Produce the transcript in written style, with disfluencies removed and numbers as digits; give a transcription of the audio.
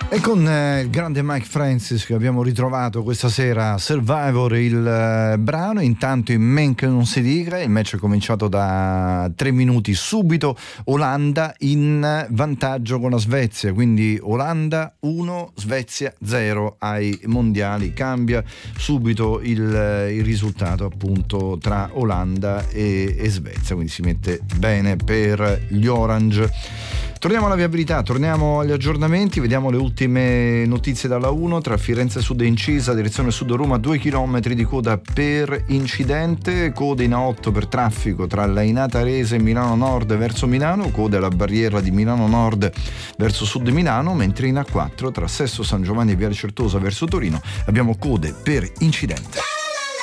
E con il grande Mike Francis che abbiamo ritrovato questa sera, Survivor il brano. Intanto in men che non si dica, il match è cominciato da 3 minuti subito, Olanda in vantaggio con la Svezia, quindi Olanda 1, Svezia 0 ai mondiali. Cambia subito il risultato appunto tra Olanda e Svezia, quindi si mette bene per gli Orange. Torniamo alla viabilità, torniamo agli aggiornamenti, vediamo le ultime notizie dalla 1. Tra Firenze Sud e Incisa, direzione Sud Roma, 2 km di coda per incidente, code in A8 per traffico tra Lainata Rese e Milano Nord verso Milano, code alla barriera di Milano Nord verso Sud Milano, mentre in A4 tra Sesto San Giovanni e Viale Certosa verso Torino abbiamo code per incidente.